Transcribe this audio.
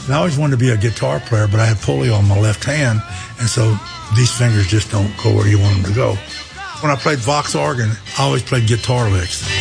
And I always wanted to be a guitar player, but I had polio on my left hand, and so these fingers just don't go where you want them to go. When I played Vox organ, I always played guitar licks.